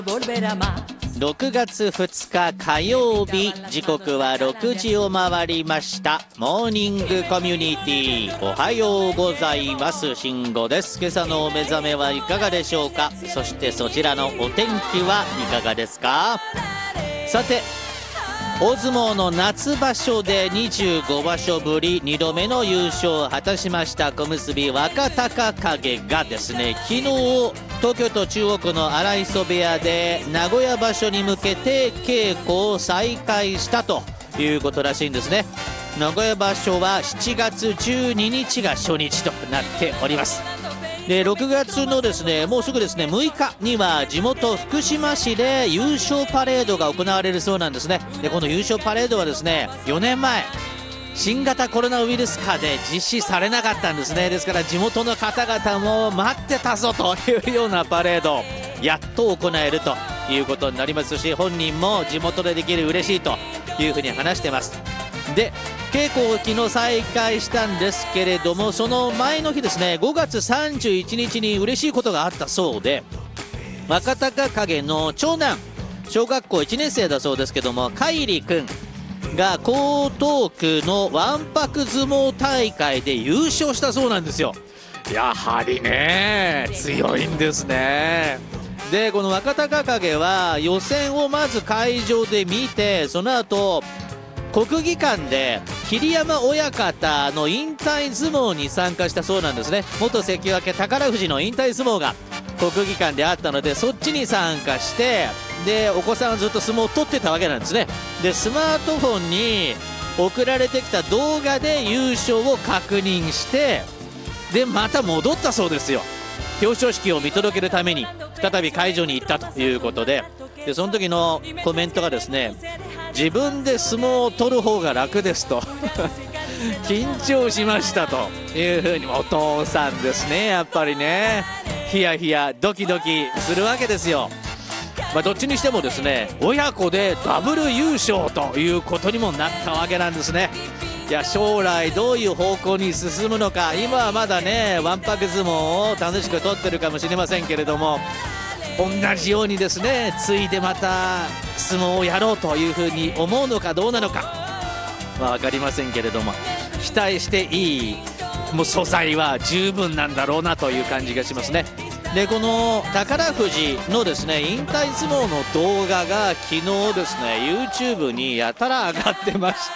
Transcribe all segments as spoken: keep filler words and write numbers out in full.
ろくがつふつか火曜日、時刻はろくじを回りました。モーニングコミュニティ、おはようございます。慎吾です。今朝のお目覚めはいかがでしょうか。そしてそちらのお天気はいかがですか。さて、大相撲の夏場所でにじゅうごばしょぶりにどめの優勝を果たしました小結若隆景がですね、昨日東京都中央区の荒磯部屋で名古屋場所に向けて稽古を再開したということらしいんですね。名古屋場所はしちがつじゅうににちが初日となっております。でろくがつのですね、もうすぐですねむいかには地元福島市で優勝パレードが行われるそうなんですね。でこの優勝パレードはですね、よねんまえ新型コロナウイルス禍で実施されなかったんですね。ですから地元の方々も待ってたぞというようなパレードやっと行えるということになりますし、本人も地元でできる嬉しいというふうに話してます。で稽古を昨日再開したんですけれども、その前の日ですね、ごがつさんじゅういちにちに嬉しいことがあったそうで、若隆景の長男、小学校いちねんせいだそうですけども、海里君が江東区のわんぱく相撲大会で優勝したそうなんですよ。やはりね強いんですね。でこの若隆景は予選をまず会場で見て、その後国技館で桐山親方の引退相撲に参加したそうなんですね。元関脇宝富士の引退相撲が国技館であったので、そっちに参加して、でお子さんはずっと相撲を取ってたわけなんですね。でスマートフォンに送られてきた動画で優勝を確認して、でまた戻ったそうですよ。表彰式を見届けるために再び会場に行ったということで、でその時のコメントがですね、自分で相撲を取る方が楽ですと緊張しましたというふうに、お父さんですね、やっぱりね、ヒヤヒヤドキドキするわけですよ。まあ、どっちにしてもですね、親子でダブル優勝ということにもなったわけなんですね。いや将来どういう方向に進むのか、今はまだねわんぱく相撲を楽しく取ってるかもしれませんけれども、同じようにですねついでまた相撲をやろうというふうに思うのかどうなのか、まあ、分かりませんけれども、期待していいもう素材は十分なんだろうなという感じがしますね。でこの宝富士のですね引退相撲の動画が昨日ですね YouTube にやたら上がってまして、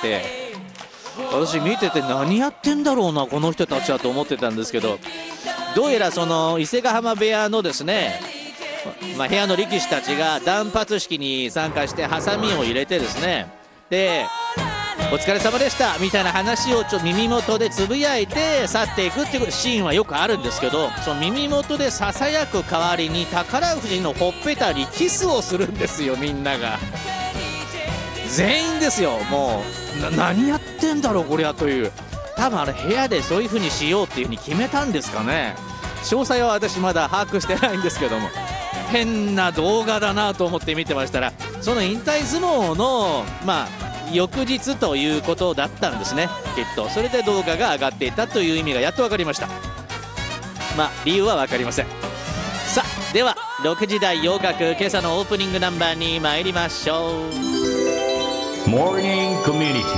私見てて何やってんだろうなこの人たちはと思ってたんですけど、どうやらその伊勢ヶ濱部屋のですね、まあ、部屋の力士たちが断髪式に参加してハサミを入れてですね、でお疲れ様でしたみたいな話をちょっと耳元でつぶやいて去っていくっていうシーンはよくあるんですけど、その耳元でささやく代わりに宝富士のほっぺたにキスをするんですよ。みんなが全員ですよ。もうな何やってんだろうこりゃという、多分あれ部屋でそういう風にしようっていう風に決めたんですかね。詳細は私まだ把握してないんですけども、変な動画だなと思って見てましたら、その引退相撲のまあ翌日ということだったんですね、きっと。それで動画が上がっていたという意味がやっと分かりました。まあ理由は分かりません。さあではろくじ台洋楽、今朝のオープニングナンバーに参りましょう。モーニングコミュニティ